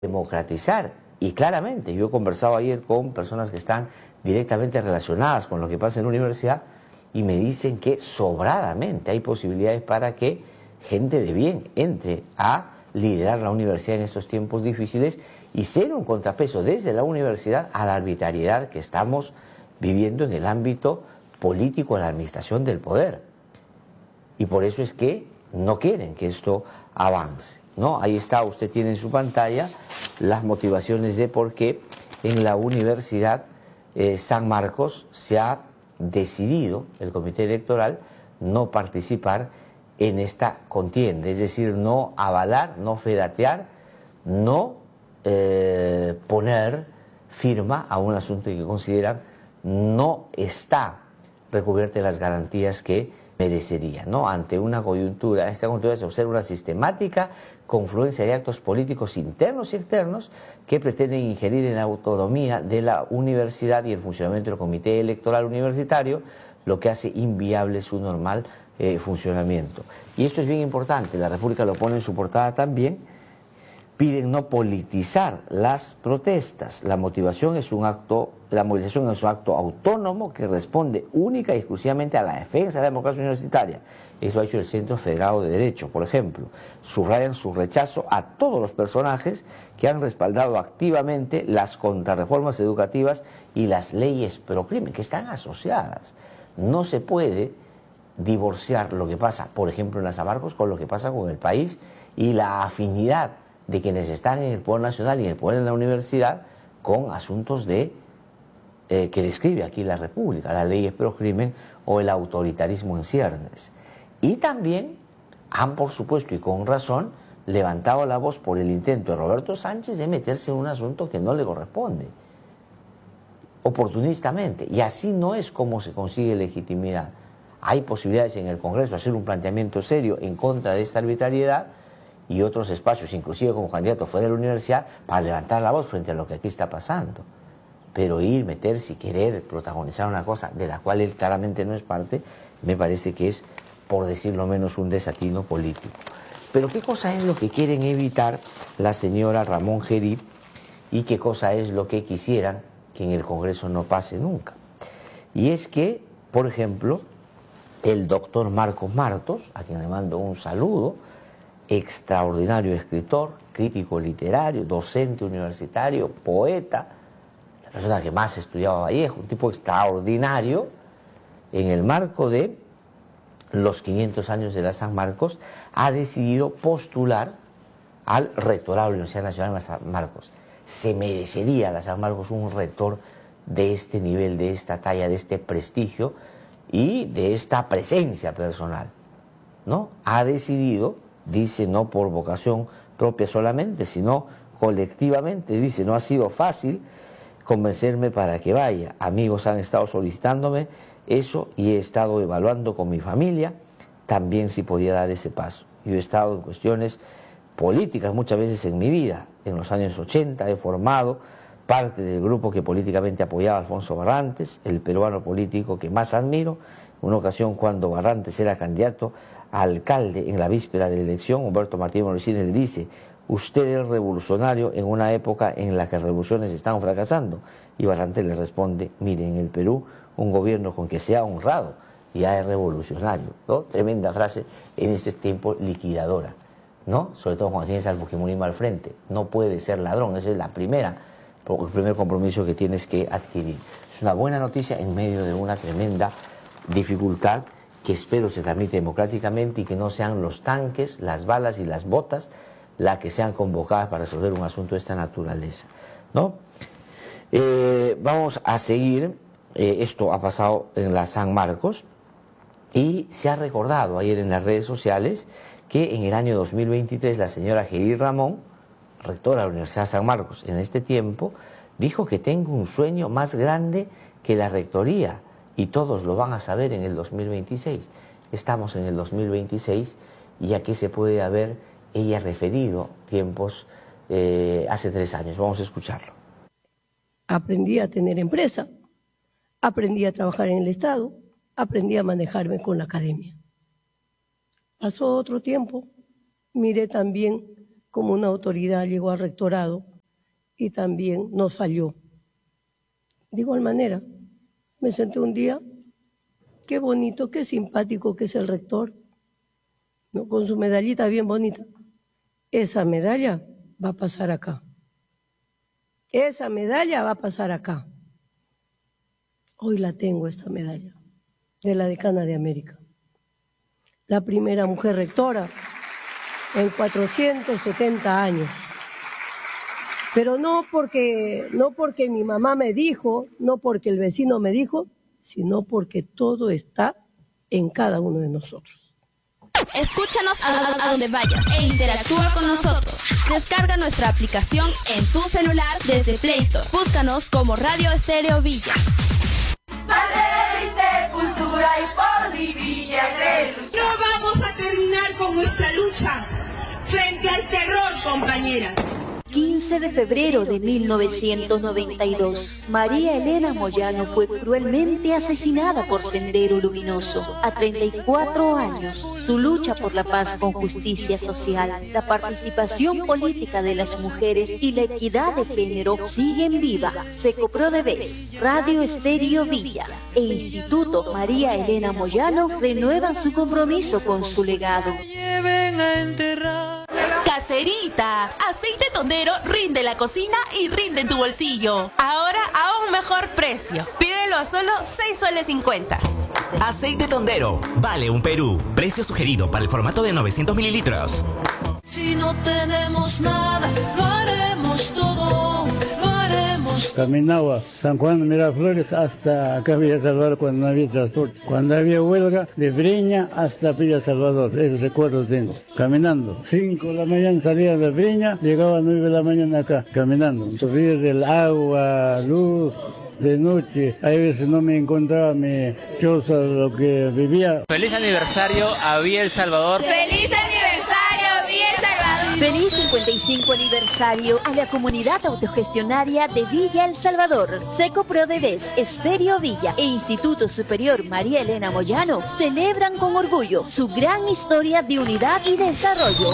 democratizar. Y claramente, yo he conversado ayer con personas que están directamente relacionadas con lo que pasa en la universidad y me dicen que sobradamente hay posibilidades para que gente de bien entre a liderar la universidad en estos tiempos difíciles y ser un contrapeso desde la universidad a la arbitrariedad que estamos viviendo en el ámbito político, en la administración del poder. Y por eso es que no quieren que esto avance, ¿no? Ahí está, usted tiene en su pantalla las motivaciones de por qué en la Universidad San Marcos se ha decidido, el comité electoral, no participar en esta contienda, es decir, no avalar, no fedatear, no poner firma a un asunto que consideran no está recubierta de las garantías que merecería, ¿no? Ante una coyuntura, esta coyuntura se observa una sistemática confluencia de actos políticos internos y externos que pretenden ingerir en la autonomía de la universidad y el funcionamiento del comité electoral universitario, lo que hace inviable su normal funcionamiento. Y esto es bien importante, la República lo pone en su portada también. Piden no politizar las protestas. La movilización es un acto autónomo que responde única y exclusivamente a la defensa de la democracia universitaria. Eso ha hecho el Centro Federado de Derecho, por ejemplo. Subrayan su rechazo a todos los personajes que han respaldado activamente las contrarreformas educativas y las leyes pro crimen, que están asociadas. No se puede divorciar lo que pasa, por ejemplo, en la San Marcos con lo que pasa con el país y la afinidad de quienes están en el poder nacional y en el poder en la universidad con asuntos que describe aquí la República, las leyes pro crimen o el autoritarismo en ciernes. Y también han, por supuesto y con razón, levantado la voz por el intento de Roberto Sánchez de meterse en un asunto que no le corresponde, oportunistamente. Y así no es como se consigue legitimidad. Hay posibilidades en el Congreso de hacer un planteamiento serio en contra de esta arbitrariedad y otros espacios, inclusive como candidato fuera de la universidad, para levantar la voz frente a lo que aquí está pasando. Pero meterse y querer protagonizar una cosa de la cual él claramente no es parte, me parece que es, por decirlo menos, un desatino político. Pero ¿qué cosa es lo que quieren evitar la señora Ramón Gerí y qué cosa es lo que quisieran que en el Congreso no pase nunca? Y es que, por ejemplo, el doctor Marcos Martos, a quien le mando un saludo, extraordinario escritor, crítico literario, docente universitario, poeta, la persona que más estudiaba Vallejo, un tipo extraordinario, en el marco de los 500 años de la San Marcos, ha decidido postular al rectorado de la Universidad Nacional de San Marcos. Se merecería la San Marcos un rector de este nivel, de esta talla, de este prestigio y de esta presencia personal, ¿no? Ha decidido, dice, no por vocación propia solamente, sino colectivamente, dice, no ha sido fácil convencerme para que vaya. Amigos han estado solicitándome eso y he estado evaluando con mi familia también si podía dar ese paso. Yo he estado en cuestiones políticas muchas veces en mi vida. En los años 80 he formado parte del grupo que políticamente apoyaba a Alfonso Barrantes, el peruano político que más admiro. Una ocasión cuando Barrantes era candidato a alcalde en la víspera de la elección, Humberto Martínez Morosini le dice: usted es revolucionario en una época en la que las revoluciones están fracasando. Y Barrantes le responde: mire, en el Perú un gobierno con que sea honrado ya es revolucionario, ¿no? Tremenda frase en ese tiempo liquidadora, ¿no? Sobre todo cuando tienes al fujimorismo al frente. No puede ser ladrón, esa es el primer compromiso que tienes que adquirir. Es una buena noticia en medio de una tremenda dificultad que espero se transmite democráticamente y que no sean los tanques, las balas y las botas las que sean convocadas para resolver un asunto de esta naturaleza, ¿no? Vamos a seguir. Esto ha pasado en la San Marcos y se ha recordado ayer en las redes sociales que en el año 2023 la señora Gerí Ramón, rectora de la Universidad San Marcos en este tiempo, dijo que tengo un sueño más grande que la rectoría y todos lo van a saber en el 2026. Estamos en el 2026 y a qué se puede haber ella referido tiempos hace 3 años. Vamos a escucharlo. Aprendí a tener empresa, aprendí a trabajar en el Estado, aprendí a manejarme con la academia. Pasó otro tiempo, miré también cómo una autoridad llegó al rectorado y también nos falló. De igual manera, me senté un día, qué bonito, qué simpático que es el rector, ¿no? Con su medallita bien bonita. Esa medalla va a pasar acá. Esa medalla va a pasar acá. Hoy la tengo, esta medalla, de la decana de América. La primera mujer rectora en 470 años. Pero no porque mi mamá me dijo, no porque el vecino me dijo, sino porque todo está en cada uno de nosotros. Escúchanos a donde vayas e interactúa con nosotros. Descarga nuestra aplicación en tu celular desde Play Store. Búscanos como Radio Estéreo Villa. Cultura y por Villa de lucha. No vamos a terminar con nuestra lucha frente al terror, compañeras. 15 de febrero de 1992, María Elena Moyano fue cruelmente asesinada por Sendero Luminoso. A 34 años, su lucha por la paz con justicia social, la participación política de las mujeres y la equidad de género siguen viva. Secoprodevés, Radio Estéreo Villa e Instituto María Elena Moyano renuevan su compromiso con su legado. Caserita, aceite Tondero rinde la cocina y rinde en tu bolsillo. Ahora a un mejor precio. Pídelo a solo 6,50 soles. Aceite Tondero, vale un Perú. Precio sugerido para el formato de 900 mililitros. Si no tenemos nada, lo haremos todo, lo haremos. Caminaba San Juan de Miraflores hasta acá Villa Salvador cuando no había transporte. Cuando había huelga, de Breña hasta Villa Salvador, ese recuerdo tengo. Caminando, 5 de la mañana salía de Breña, llegaba a 9 de la mañana acá, caminando. Sufría del agua, luz. De noche, a veces no me encontraba mi choza, lo que vivía. Feliz aniversario a Villa El Salvador. ¡Feliz aniversario, Villa El Salvador! Feliz 55 aniversario a la comunidad autogestionaria de Villa El Salvador. Secoprodevés, Estéreo Villa e Instituto Superior María Elena Moyano celebran con orgullo su gran historia de unidad y desarrollo.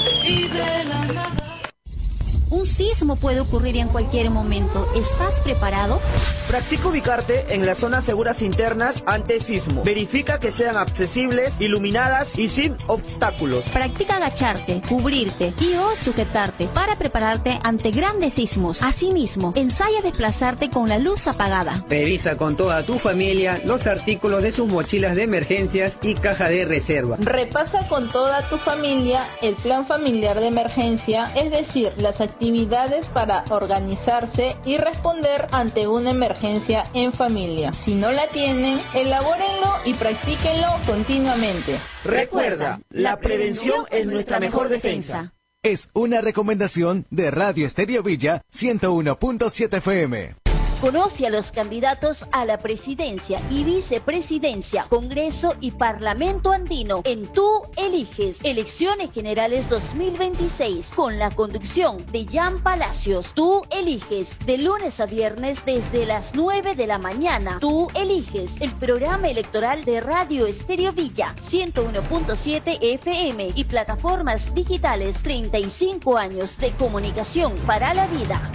Un sismo puede ocurrir en cualquier momento. ¿Estás preparado? Practica ubicarte en las zonas seguras internas ante sismo. Verifica que sean accesibles, iluminadas y sin obstáculos. Practica agacharte, cubrirte y o sujetarte para prepararte ante grandes sismos. Asimismo, ensaya desplazarte con la luz apagada. Revisa con toda tu familia los artículos de sus mochilas de emergencias y caja de reserva. Repasa con toda tu familia el plan familiar de emergencia, es decir, las actividades para organizarse y responder ante una emergencia en familia. Si no la tienen, elabórenlo y practíquenlo continuamente. Recuerda, la prevención es nuestra mejor defensa. Es una recomendación de Radio Estéreo Villa 101.7 FM. Conoce a los candidatos a la presidencia y vicepresidencia, Congreso y Parlamento Andino en Tú Eliges, Elecciones Generales 2026, con la conducción de Jan Palacios. Tú Eliges, de lunes a viernes desde las 9 de la mañana. Tú Eliges, el programa electoral de Radio Estéreo Villa 101.7 FM y plataformas digitales. 35 años de comunicación para la vida.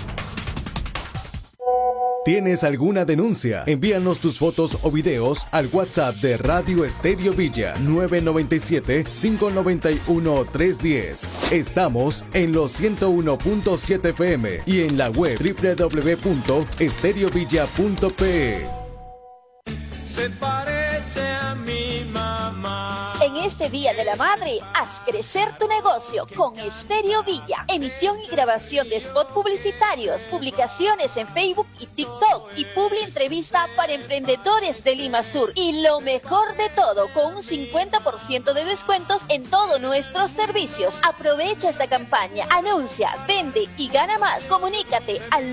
¿Tienes alguna denuncia? Envíanos tus fotos o videos al WhatsApp de Radio Estéreo Villa 997-591-310. Estamos en los 101.7 FM y en la web www.estereovilla.pe. Se parece a mi mamá. En este Día de la Madre, haz crecer tu negocio con Estéreo Villa. Emisión y grabación de spot publicitarios, publicaciones en Facebook y TikTok y publi entrevista para emprendedores de Lima Sur. Y lo mejor de todo, con un 50% de descuentos en todos nuestros servicios. Aprovecha esta campaña, anuncia, vende y gana más. Comunícate al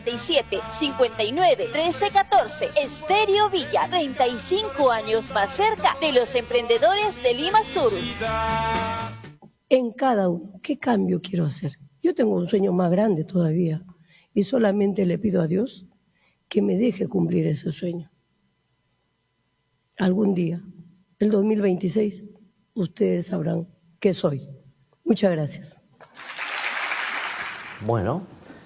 997-59-1314. Estéreo Villa, 35 años más cerca de los emprendedores de Lima Sur. En cada uno, ¿qué cambio quiero hacer? Yo tengo un sueño más grande todavía y solamente le pido a Dios que me deje cumplir ese sueño. Algún día, el 2026, ustedes sabrán qué soy. Muchas gracias. Bueno.